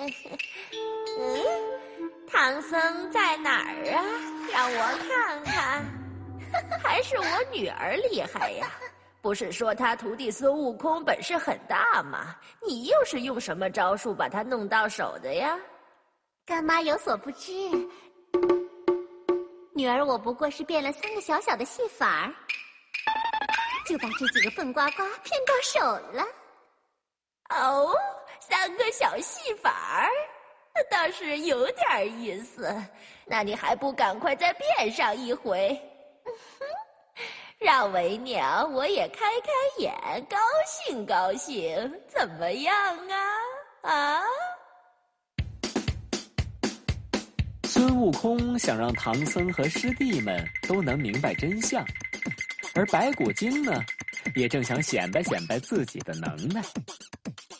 唐僧在哪儿啊？让我看看。还是我女儿厉害呀！不是说他徒弟孙悟空本事很大吗？你又是用什么招数把他弄到手的呀？ 干妈有所不知，女儿我不过是变了3个小小的戏法儿，就把这几个笨瓜瓜骗到手了。 哦，3个小戏法儿，倒是有点意思。那你还不赶快再变上一回？让为娘我也开开眼，高兴高兴，怎么样啊？啊！ 孙悟空想让唐僧和师弟们都能明白真相，而白骨精呢，也正想显摆显摆自己的能耐。